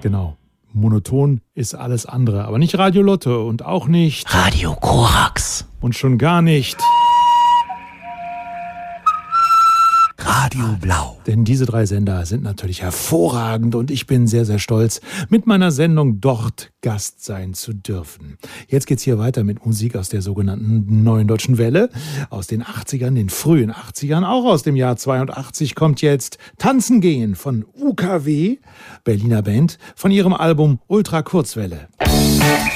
genau. Monoton ist alles andere, aber nicht Radio Lotte und auch nicht Radio Korax. Und schon gar nicht Radio Blau. Denn diese 3 Sender sind natürlich hervorragend und ich bin sehr, sehr stolz, mit meiner Sendung dort Gast sein zu dürfen. Jetzt geht's hier weiter mit Musik aus der sogenannten Neuen Deutschen Welle. Aus den 80ern, den frühen 80ern, auch aus dem Jahr 82 kommt jetzt Tanzen gehen von UKW, Berliner Band, von ihrem Album Ultra Kurzwelle.